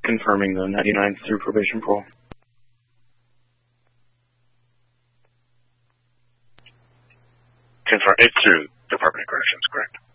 confirming the 99 through probation parole. Confirm. It's through Department of Corrections, correct?